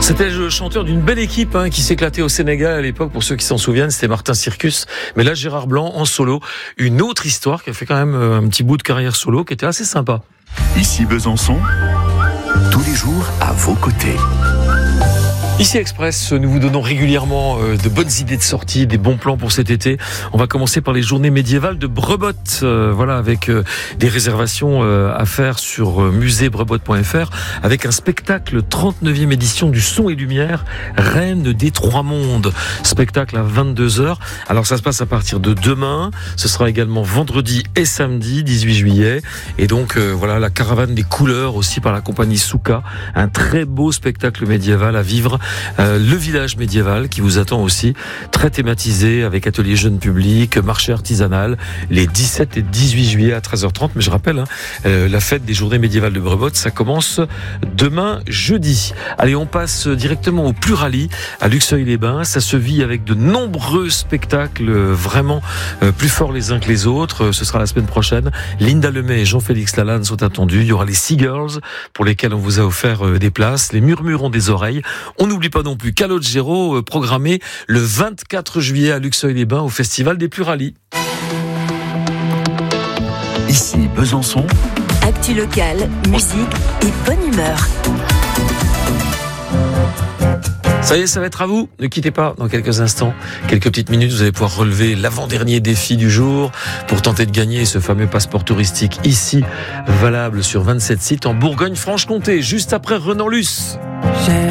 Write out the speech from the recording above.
C'était le chanteur d'une belle équipe qui s'éclatait au Sénégal à l'époque, pour ceux qui s'en souviennent, c'était Martin Circus. Mais là, Gérard Blanc en solo, une autre histoire qui a fait quand même un petit bout de carrière solo qui était assez sympa. Ici Besançon, tous les jours à vos côtés. Ici Express, nous vous donnons régulièrement de bonnes idées de sortie, des bons plans pour cet été. On va commencer par les journées médiévales de Brebotte, voilà, avec des réservations à faire sur musée-brebotte.fr, avec un spectacle 39e édition du son et lumière, Reine des Trois Mondes. Spectacle à 22h. Alors ça se passe à partir de demain. Ce sera également vendredi et samedi, 18 juillet. Et donc voilà, la caravane des couleurs aussi par la compagnie Souka. Un très beau spectacle médiéval à vivre. Le village médiéval qui vous attend aussi, très thématisé avec atelier jeune public, marché artisanal, les 17 et 18 juillet à 13h30. Mais je rappelle, la fête des journées médiévales de Brebotte, ça commence demain jeudi. Allez, on passe directement au Plurali à Luxeuil-les-Bains. Ça se vit avec de nombreux spectacles vraiment plus forts les uns que les autres. Ce sera la semaine prochaine. Linda Lemay et Jean-Félix Lalanne sont attendus. Il y aura les Seagirls pour lesquels on vous a offert des places. Les Murmures ont des oreilles. On n'oublie pas non plus Calogero, programmé le 24 juillet à Luxeuil-les-Bains au Festival des Pluralis. Ici Besançon. Actu locale, musique et bonne humeur. Ça y est, ça va être à vous. Ne quittez pas dans quelques instants. Quelques petites minutes, vous allez pouvoir relever l'avant-dernier défi du jour pour tenter de gagner ce fameux passeport touristique ici, valable sur 27 sites en Bourgogne-Franche-Comté, juste après Renan Luce.